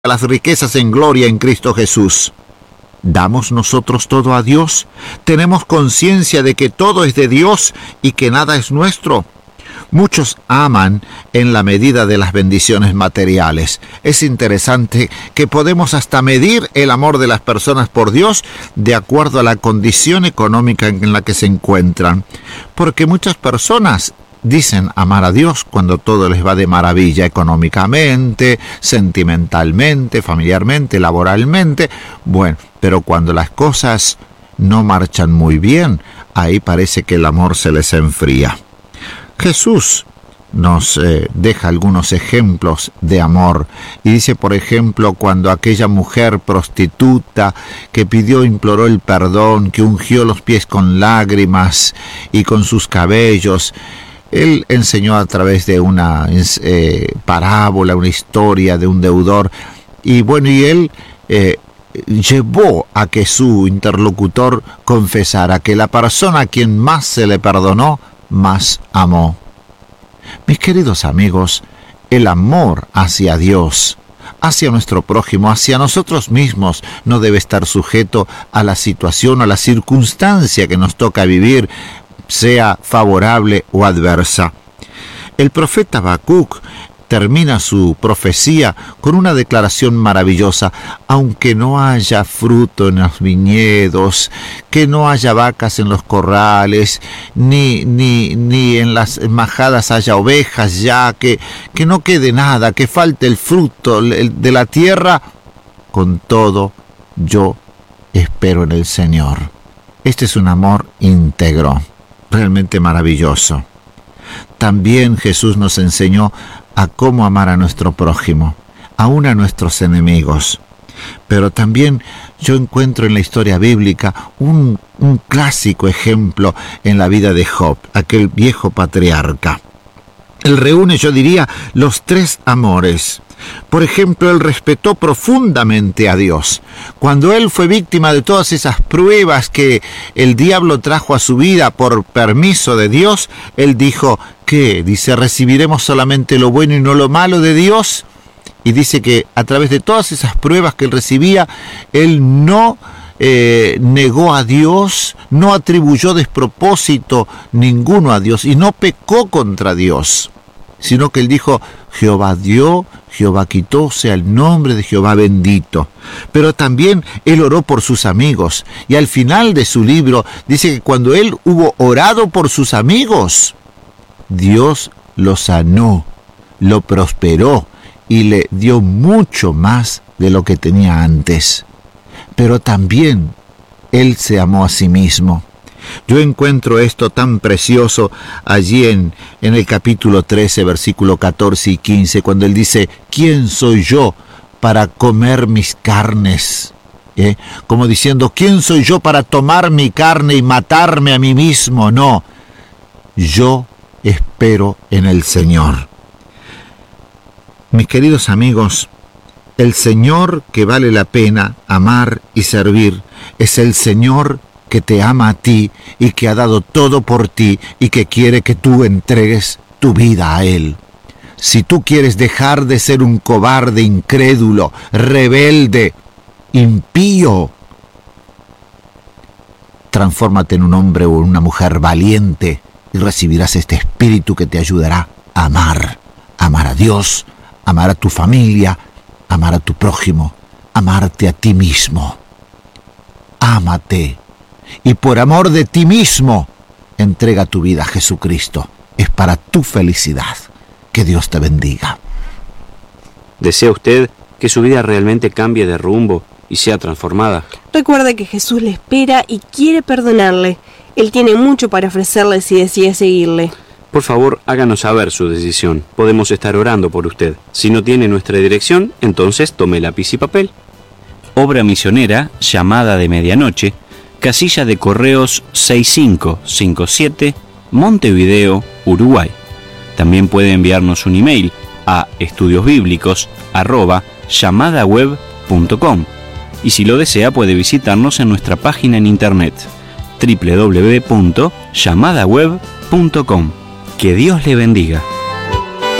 las riquezas en gloria en Cristo Jesús. ¿Damos nosotros todo a Dios? ¿Tenemos conciencia de que todo es de Dios y que nada es nuestro? Muchos aman en la medida de las bendiciones materiales. Es interesante que podemos hasta medir el amor de las personas por Dios de acuerdo a la condición económica en la que se encuentran. Porque muchas personas dicen amar a Dios cuando todo les va de maravilla económicamente, sentimentalmente, familiarmente, laboralmente. Bueno, pero cuando las cosas no marchan muy bien, ahí parece que el amor se les enfría. Jesús nos deja algunos ejemplos de amor y dice, por ejemplo, cuando aquella mujer prostituta que imploró el perdón, que ungió los pies con lágrimas y con sus cabellos, Él enseñó a través de una parábola, una historia de un deudor, y bueno, y Él llevó a que su interlocutor confesara que la persona a quien más se le perdonó, más amó. Mis queridos amigos, el amor hacia Dios, hacia nuestro prójimo, hacia nosotros mismos, no debe estar sujeto a la situación o a la circunstancia que nos toca vivir, sea favorable o adversa. El profeta Habacuc termina su profecía con una declaración maravillosa: aunque no haya fruto en los viñedos, que no haya vacas en los corrales, ni en las majadas haya ovejas ya, que no quede nada, que falte el fruto de la tierra, con todo yo espero en el Señor. Este es un amor íntegro, realmente maravilloso. También Jesús nos enseñó a cómo amar a nuestro prójimo, aún a nuestros enemigos. Pero también yo encuentro en la historia bíblica un clásico ejemplo en la vida de Job, aquel viejo patriarca. Él reúne, yo diría, los tres amores. Por ejemplo, él respetó profundamente a Dios. Cuando él fue víctima de todas esas pruebas que el diablo trajo a su vida por permiso de Dios, él dijo, ¿qué? Dice, ¿recibiremos solamente lo bueno y no lo malo de Dios? Y dice que a través de todas esas pruebas que él recibía, él no negó a Dios, no atribuyó despropósito ninguno a Dios y no pecó contra Dios, sino que él dijo, Jehová dio, Jehová quitó, sea el nombre de Jehová bendito. Pero también él oró por sus amigos, y al final de su libro dice que cuando él hubo orado por sus amigos, Dios lo sanó, lo prosperó y le dio mucho más de lo que tenía antes. Pero también él se amó a sí mismo. Yo encuentro esto tan precioso allí en el capítulo 13, versículo 14 y 15, cuando él dice, ¿quién soy yo para comer mis carnes? Como diciendo, ¿quién soy yo para tomar mi carne y matarme a mí mismo? No, yo espero en el Señor. Mis queridos amigos, el Señor que vale la pena amar y servir es el Señor que te ama a ti y que ha dado todo por ti y que quiere que tú entregues tu vida a Él. Si tú quieres dejar de ser un cobarde, incrédulo, rebelde, impío, transfórmate en un hombre o una mujer valiente y recibirás este espíritu que te ayudará a amar a Dios, amar a tu familia, amar a tu prójimo, amarte a ti mismo. Ámate. Y por amor de ti mismo, entrega tu vida a Jesucristo. Es para tu felicidad. Que Dios te bendiga. ¿Desea usted que su vida realmente cambie de rumbo y sea transformada? Recuerde que Jesús le espera y quiere perdonarle. Él tiene mucho para ofrecerle si decide seguirle. Por favor, háganos saber su decisión. Podemos estar orando por usted. Si no tiene nuestra dirección, entonces tome lápiz y papel. Obra Misionera, Llamada de Medianoche, Casilla de Correos 6557, Montevideo, Uruguay. También puede enviarnos un email a estudiosbiblicos@llamadaweb.com y si lo desea puede visitarnos en nuestra página en internet www.llamadaweb.com. Que Dios le bendiga.